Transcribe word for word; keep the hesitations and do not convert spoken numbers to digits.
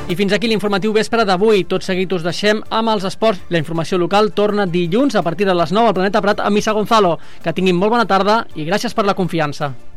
I fins aquí l'informatiu vespre d'avui. Tot seguit us deixem amb els esports. La informació local torna dilluns a partir de les nou al Planeta Prat amb Missa Gonzalo. Que tinguin molt bona tarda i gràcies per la confiança.